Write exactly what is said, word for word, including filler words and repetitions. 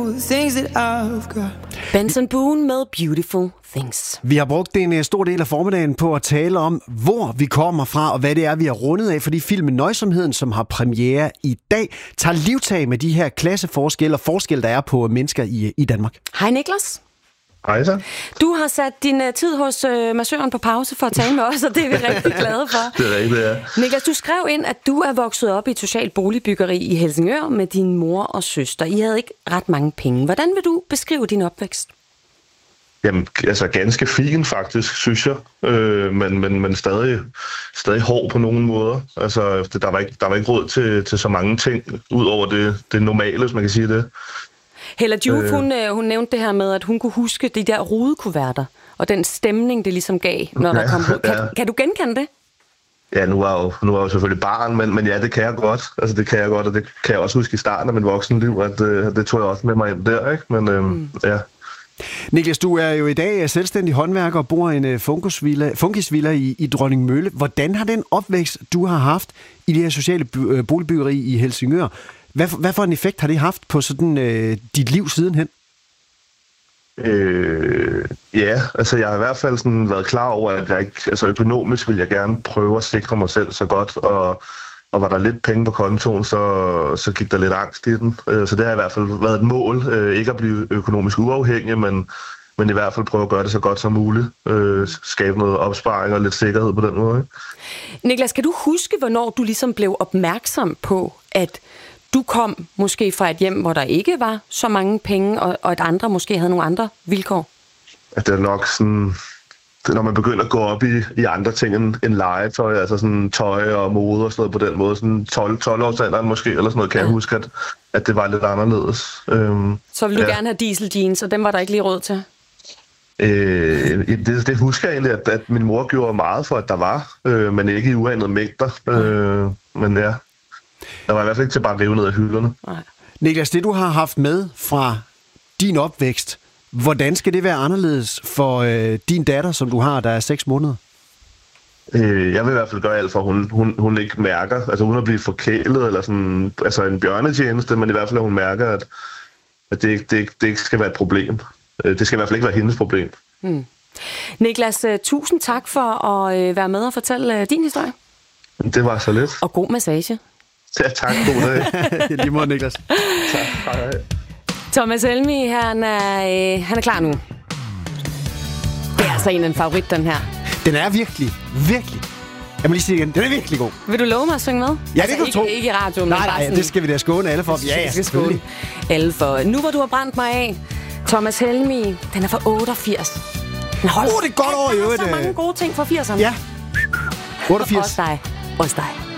Benson Boone med Beautiful Things. Vi har brugt en stor del af formiddagen på at tale om, hvor vi kommer fra, og hvad det er, vi har rundet af, fordi filmen Nøjsomheden, som har premiere i dag, tager livtag med de her klasseforskelle og forskelle, der er på mennesker i, i Danmark. Hej Niklas. Hej så. Du har sat din uh, tid hos uh, massøren på pause for at tale med os, og det er vi rigtig glade for. Det er rigtigt, ja. Niklas, du skrev ind, at du er vokset op i et socialt boligbyggeri i Helsingør med din mor og søster. I havde ikke ret mange penge. Hvordan vil du beskrive din opvækst? Jamen, altså ganske fin faktisk, synes jeg. Øh, men men, men stadig, stadig hård på nogle måder. Altså, der var ikke, der var ikke råd til, til så mange ting, ud over det, det normale, hvis man kan sige det. Hella Juf, øh. hun, hun nævnte det her med, at hun kunne huske de der rudekuverter, og den stemning, det ligesom gav, når der kom ud. Kan, ja. kan du genkende det? Ja, nu er jeg jo, nu er jeg jo selvfølgelig barn, men, men ja, det kan jeg godt. Altså, det kan jeg godt, og det kan jeg også huske i starten af mit voksenliv, at det, det tog jeg også med mig ind der, ikke? Men øhm, mm. ja. Niklas, du er jo i dag selvstændig håndværker og bor i en funkisvilla, funkisvilla i, i Dronningmølle. Hvordan har den opvækst, du har haft i det her sociale by, boligbyggeri i Helsingør, hvad, hvad for en effekt har det haft på sådan, øh, dit liv sidenhen? Øh, ja, altså jeg har i hvert fald sådan været klar over, at jeg ikke, altså økonomisk vil jeg gerne prøve at sikre mig selv så godt, og, og var der lidt penge på kontoen, så, så gik der lidt angst i den. Så det har i hvert fald været et mål, ikke at blive økonomisk uafhængig, men, men i hvert fald prøve at gøre det så godt som muligt. Skabe noget opsparing og lidt sikkerhed på den måde. Ikke? Niklas, kan du huske, hvornår du ligesom blev opmærksom på, at du kom måske fra et hjem, hvor der ikke var så mange penge, og, og at andre måske havde nogle andre vilkår? At det er nok sådan, det, når man begynder at gå op i, i andre ting end, end legetøj, altså sådan tøj og mode og sådan noget på den måde, sådan tolv-årsalderen måske, eller sådan noget, kan ja. jeg huske, at, at det var lidt anderledes. Øhm, så ville du ja. gerne have diesel jeans, og dem var der ikke lige råd til? Øh, det, det husker jeg egentlig, at, at min mor gjorde meget for, at der var, øh, men ikke i uanede mængder. Øh, men ja, der var i hvert fald ikke til bare at rive ned af hylderne. Nej. Niklas, det du har haft med fra din opvækst, hvordan skal det være anderledes for øh, din datter, som du har, der er seks måneder? Øh, jeg vil i hvert fald gøre alt for, at hun, hun, hun ikke mærker, altså hun er blevet forkælet, eller sådan, altså en bjørnetjeneste, men i hvert fald, at hun mærker, at, at det, det, det ikke skal være et problem. Det skal i hvert fald ikke være hendes problem. Hmm. Niklas, uh, tusind tak for at uh, være med og fortælle uh, din historie. Det var så lidt. Og god massage. Ja, tak. God dag. Lige måde, Niklas. Tak. Hej. Thomas Helmig, han er, øh, han er klar nu. Det er altså en af en favorit, den her. Den er virkelig, virkelig. Jeg må lige sige igen, den er virkelig god. Vil du love mig at synge med? Ja, det altså, kan du ikke, tro. Ikke i radioen, nej, men bare nej, sådan... det skal vi da skåne alle for. Ja, ja, skåne alle for. Nu hvor du har brændt mig af, Thomas Helmig, den er fra otteogfirs. Åh, oh, det er godt over i øvrigt. Der er så mange gode ting fra firserne. Ja, otteogfirs. Også dig. Også dig.